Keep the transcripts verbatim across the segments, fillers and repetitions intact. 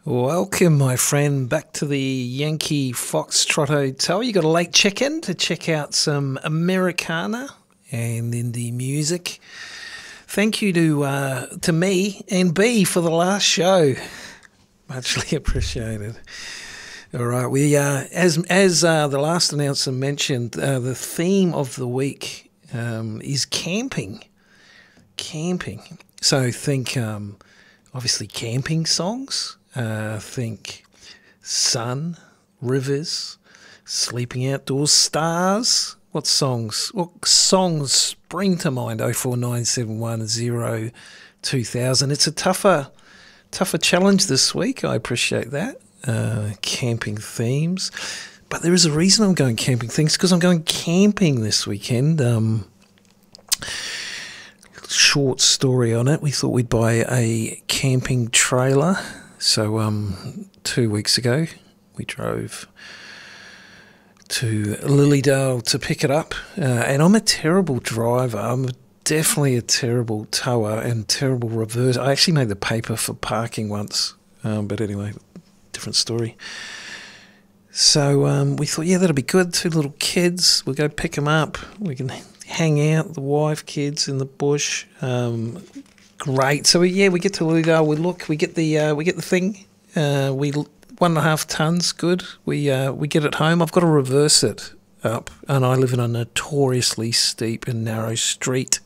Welcome, my friend, back to the Yankee Foxtrot Hotel. You got a late check-in to check out some Americana and indie music. Thank you to uh, to me and B for the last show. Muchly appreciated. All right, we uh, as as uh, the last announcer mentioned, uh, the theme of the week um, is camping. Camping. So think, um, obviously, camping songs. Uh, think sun, rivers, sleeping outdoors, stars. What songs? What songs spring to mind? Oh four nine seven one zero two thousand. It's a tougher, tougher challenge this week. I appreciate that. Uh, camping themes, but there is a reason I'm going camping things because I'm going camping this weekend. Um, short story on it. We thought we'd buy a camping trailer. So um, two weeks ago, we drove to Lilydale to pick it up. Uh, and I'm a terrible driver. I'm definitely a terrible tower and terrible reverse. I actually made the paper for parking once. Um, but anyway, different story. So um, we thought, yeah, that'll be good. Two little kids. We'll go pick them up. We can hang out, the wife, kids in the bush. Um Great. So we, yeah, we get to Lilydale. We look. We get the uh, we get the thing. Uh, we one and a half tons. Good. We uh, we get it home. I've got to reverse it up, and I live in a notoriously steep and narrow street.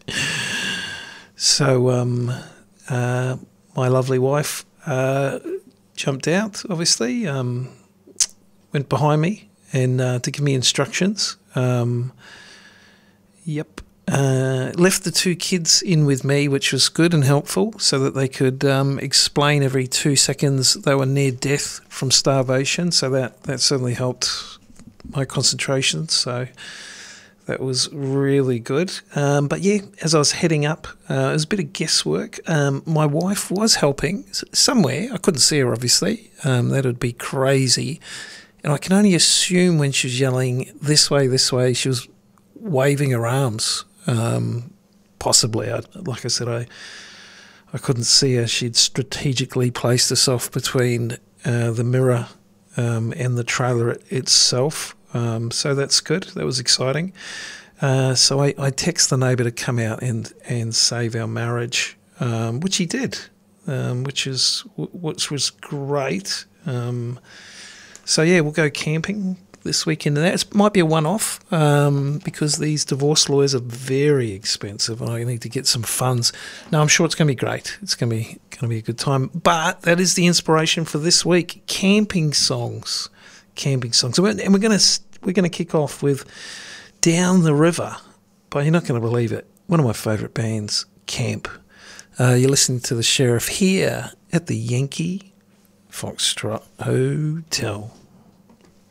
So um, uh, my lovely wife uh, jumped out. Obviously, um, went behind me and uh, to give me instructions. Um, yep. Uh, left the two kids in with me, which was good and helpful, so that they could um, explain every two seconds they were near death from starvation. So that, that certainly helped my concentration. So that was really good. Um, but yeah, as I was heading up, uh, it was a bit of guesswork. Um, my wife was helping somewhere. I couldn't see her, obviously. Um, that would be crazy. And I can only assume when she was yelling, this way, this way, she was waving her arms. Um, possibly, I, like I said, I I couldn't see her. She'd strategically placed herself between uh, the mirror um, and the trailer it, itself. Um, so that's good. That was exciting. Uh, so I, I text the neighbour to come out and, and save our marriage, um, which he did, um, which is which was great. Um, so yeah, we'll go camping this weekend, and that it might be a one-off um, because these divorce lawyers are very expensive, and I need to get some funds. Now, I'm sure it's going to be great. It's going to be going to be a good time. But that is the inspiration for this week: camping songs, camping songs, and we're, and we're going to we're going to kick off with "Down the River," but you're not going to believe it. One of my favourite bands, Camp. Uh, you're listening to the Sheriff here at the Yankee Foxtrot Hotel.